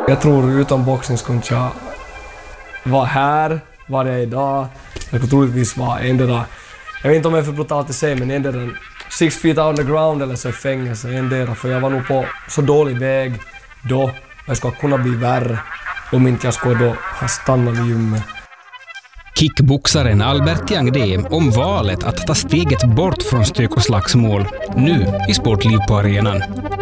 Jag tror utan boxning skulle jag vara här, var jag idag. Jag skulle troligtvis vara endera, jag vet inte om jag är för brutalt att säga, men endera 6 feet underground eller så fängelse, endera. För jag var nog på så dålig väg då, jag skulle kunna bli värre om inte jag skulle då ha stannat vid gymmet. Kickboxaren Albert Jangdé om valet att ta steget bort från stök och slagsmål nu i Sportliv på arenan.